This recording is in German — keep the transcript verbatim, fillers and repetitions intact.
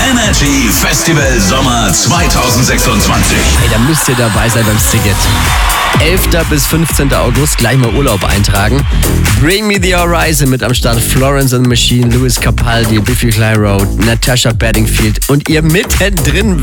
Energy Festival Sommer zwanzig sechsundzwanzig. Hey, da müsst ihr dabei sein beim Sziget. elfter bis fünfzehnten August gleich mal Urlaub eintragen. Bring Me The Horizon mit am Start. Florence and the Machine, Louis Capaldi, Biffy Clyro, Natasha Bedingfield und ihr mittendrin